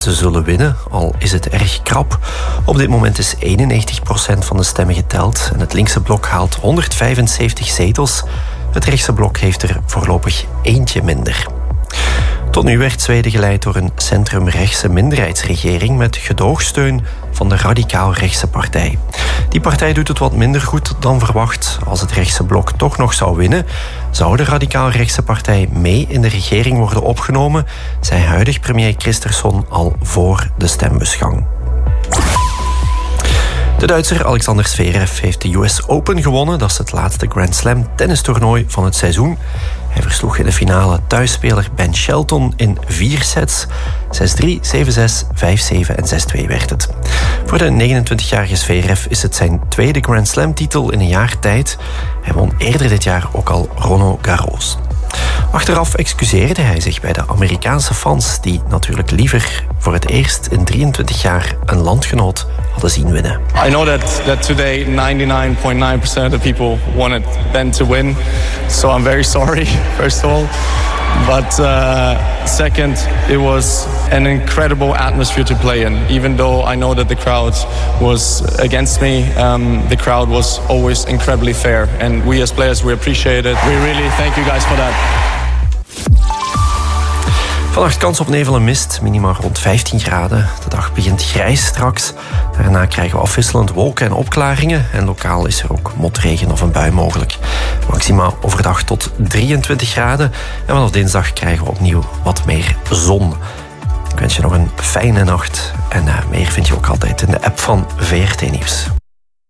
Ze zullen winnen, al is het erg krap. Op dit moment is 91% van de stemmen geteld en het linkse blok haalt 175 zetels. Het rechtse blok heeft er voorlopig eentje minder. Tot nu werd Zweden geleid door een centrumrechtse minderheidsregering met gedoogsteun van de radicaal-rechtse partij. Die partij doet het wat minder goed dan verwacht. Als het rechtse blok toch nog zou winnen, zou de radicaal-rechtse partij mee in de regering worden opgenomen, zei huidig premier Kristersson al voor de stembusgang. De Duitser Alexander Zverev heeft de US Open gewonnen. Dat is het laatste Grand Slam tennistoernooi van het seizoen. Hij versloeg in de finale thuisspeler Ben Shelton in 4 sets. 6-3, 7-6, 5-7 en 6-2 werd het. Voor de 29-jarige Zverev is het zijn tweede Grand Slam-titel in een jaar tijd. Hij won eerder dit jaar ook al Roland Garros. Achteraf excuseerde hij zich bij de Amerikaanse fans die natuurlijk liever voor het eerst in 23 jaar een landgenoot hadden zien winnen. I know that today 99.9% of the people wanted Ben to win, so I'm very sorry first of all. But second, it was an incredible atmosphere to play in. Even though I know that the crowd was against me, the crowd was always incredibly fair. And we as players, we appreciate it. We really thank you guys for that. Vannacht kans op nevel en mist, minimaal rond 15 graden. De dag begint grijs straks. Daarna krijgen we afwisselend wolken en opklaringen. En lokaal is er ook motregen of een bui mogelijk. Maxima overdag tot 23 graden. En vanaf dinsdag krijgen we opnieuw wat meer zon. Ik wens je nog een fijne nacht. En meer vind je ook altijd in de app van VRT Nieuws.